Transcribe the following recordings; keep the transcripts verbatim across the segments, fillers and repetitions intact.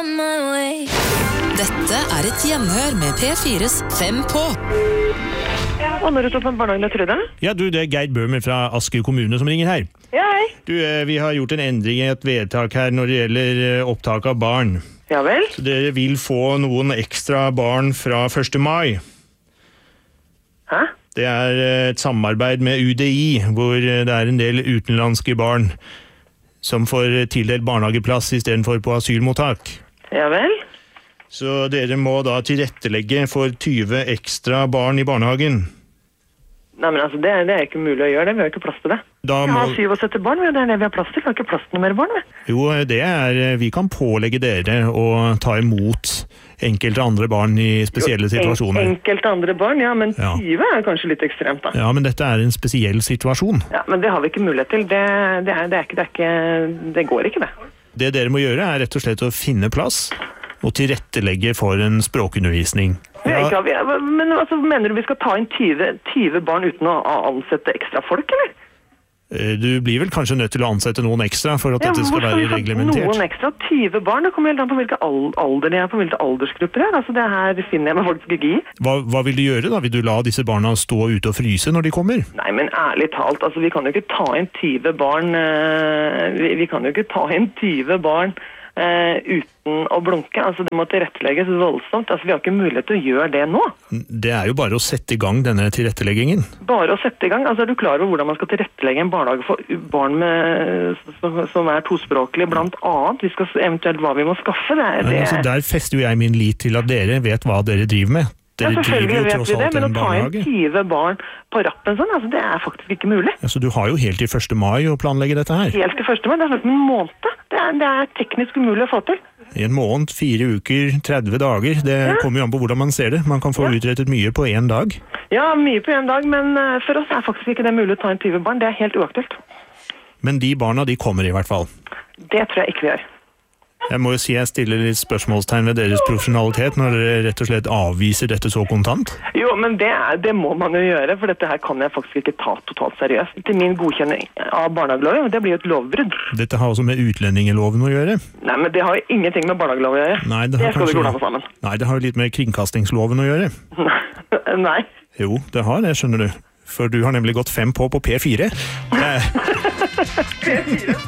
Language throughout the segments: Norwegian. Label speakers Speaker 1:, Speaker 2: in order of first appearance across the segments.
Speaker 1: on my way. Dette er et gjenhør med P fires Fem på.
Speaker 2: Og når du tar på barnehagen, tror du?
Speaker 3: Ja, du, det er Geir Bøhmer fra Asker kommune som ringer her.
Speaker 2: Ja, hei.
Speaker 3: Du, vi har gjort en endring i et vedtak her når det gjelder opptak av barn.
Speaker 2: Ja vel?
Speaker 3: Så dere vil få noen ekstra barn fra første mai.
Speaker 2: Hæ?
Speaker 3: Det er et samarbeid med U D I, hvor det er en del utenlandske barn som får tildelt barnehageplass i stedet for på asylmottak.
Speaker 2: Ja vel?
Speaker 3: Så dere må da tilrettelegge for tyve ekstra barn i barnehagen.
Speaker 2: Nei, men altså, det, det er ikke mulig å gjøre det. Vi har ikke plass til det.
Speaker 3: Da
Speaker 2: Vi
Speaker 3: må...
Speaker 2: har syvogsytti barn, men det er det vi har plass til. Vi har ikke plass til noe mer barn, vi.
Speaker 3: Jo, det er, vi kan pålegge dere å ta imot enkelte andre barn i spesielle situasjoner.
Speaker 2: En, enkelte andre barn, ja, men
Speaker 3: Ja.
Speaker 2: tyve er kanskje litt ekstremt, da.
Speaker 3: Ja, men dette er en spesiell situasjon.
Speaker 2: Ja, men det har vi ikke mulighet til. Det, det, er, det, er ikke, det, er ikke, det går ikke, det.
Speaker 3: Det dere må gjøre er rett og slett å finne plass og tilrettelegge for en språkundervisning.
Speaker 2: Vi er ikke, vi, men altså, mener du vi skal ta inn tyve, tyve barn uten å ansette ekstra folk, eller?
Speaker 3: Du blir vel kanskje nødt til å ansette noen ekstra for at
Speaker 2: Ja,
Speaker 3: dette skal
Speaker 2: hvorfor
Speaker 3: være
Speaker 2: vi
Speaker 3: reglementert.
Speaker 2: Noen ekstra, tyve barn, det kommer helt an på hvilke alder de er, på hvilke aldersgrupper er. Altså, det her finner jeg meg faktisk ikke i.
Speaker 3: Hva, hva vil du gjøre da? Vil du la disse barna stå ute og fryse når de kommer?
Speaker 2: Nei, men ærlig talt, altså, vi kan jo ikke ta inn tyve barn, eh, vi, vi kan jo ikke ta inn tyve barn eh, uten å blunke. Altså, det må tilrettelegges voldsomt. Altså, vi har ikke mulighet til å gjøre det nå.
Speaker 3: Det er jo bare å sette i gang denne tilretteleggingen.
Speaker 2: Bare å sette i gang. Altså, er du klar over hvordan man skal tilrettelegge en barnehage for barn med, som, som er tospråklige, blant annet? Vi skal eventuelt hva vi må skaffe. Det, er- det,
Speaker 3: Altså, der fester jo jeg min lit til at dere vet hva dere driver med.
Speaker 2: ja,
Speaker 3: Dere driver
Speaker 2: selvfølgelig
Speaker 3: jo
Speaker 2: vet
Speaker 3: tross
Speaker 2: vi det,
Speaker 3: alt
Speaker 2: men å
Speaker 3: en
Speaker 2: ta inn
Speaker 3: barnehage.
Speaker 2: tyve barn på rappen sånn, altså, det er faktisk ikke mulig.
Speaker 3: Altså, du har jo helt til første mai å planlegge dette her.
Speaker 2: Helt til første mai, det er snakk om en måned. Det er, det er teknisk umulig å få til.
Speaker 3: En måned, fire uker, tretti dager. Det kommer jo an på hvordan man ser det. Man kan få utrettet mye på en dag.
Speaker 2: Ja, mye på en dag, men eh, for oss er faktisk ikke det mulig å ta inn tyve barn. Det er helt uaktuelt.
Speaker 3: Men de barna, de kommer i hvert fall.
Speaker 2: Det tror jeg ikke vi gjør.
Speaker 3: Jeg må jo si jeg stiller litt spørsmålstegn ved deres profesjonalitet når dere rett og slett avviser dette så kontant.
Speaker 2: Jo, men det, er, det må man jo gjøre, for dette her kan jeg faktisk ikke ta totalt seriøst. Til min godkjenning av barnehageloven, det blir jo et lovbrudd.
Speaker 3: Dette har også med utlendingsloven å gjøre.
Speaker 2: Nei, men det har jo ingenting med barnehageloven å gjøre.
Speaker 3: Nei, det,
Speaker 2: Det
Speaker 3: har
Speaker 2: skal vi
Speaker 3: kanskje...
Speaker 2: gå an på sammen.
Speaker 3: Nei, det har jo litt med kringkastingsloven å gjøre.
Speaker 2: Nei.
Speaker 3: Jo, det har det, skjønner du. For du har nemlig gått fem på på P fire. Eh,
Speaker 2: P fire.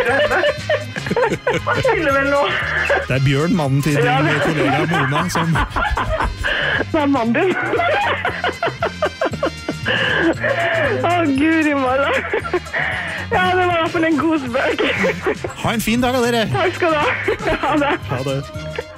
Speaker 2: Hva spiller vel nå?
Speaker 3: det er Bjørn, mannen til din
Speaker 2: Ja, det-
Speaker 3: kollega Mona, som...
Speaker 2: Det er mannen din. Å, Guri malla. Ja, det var i hvert fall en god spøk.
Speaker 3: Ha en fin dag av dere!
Speaker 2: Takk skal du ha. Ha det.
Speaker 3: Ha det.